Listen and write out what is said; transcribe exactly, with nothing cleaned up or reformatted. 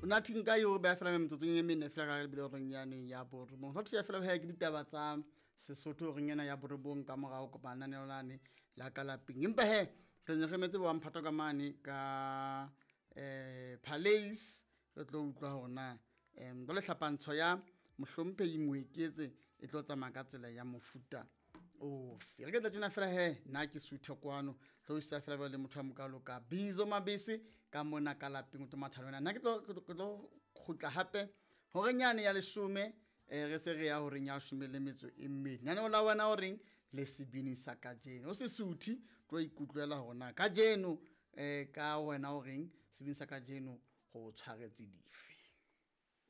Nothing ka yo ba fela me mtsotsong e mene fela ka bile reng yana ya borobong ho tshya fela ha ke ditaba tsa Sesotho reng yana ya borobong ka morao ko bana ne lane la ka lapeng empa he re ne re metse ba mphato ka mane ka eh Palace re tlo utlwa hona em ba le hlapantsho ya mohlomphehi moeketse e tlo tsamaya ka tsela ya mofuta o fe re ke tla tsena fela he na ke suthe kwano tlo isa fela ba le motho a mokalo ka bizo mabese ka mona ka lapeng o tomathalona na ke tlo ke tlo khutla hape hore nyane ya lesome eh re se re ya hore nya shome le metso e mmedi nane o la wana hore le sebini sa ka jeno o se suthi tlo ikutlela hona ka jeno eh ka wena hore sebini sa ka jeno go tshwaretse dife.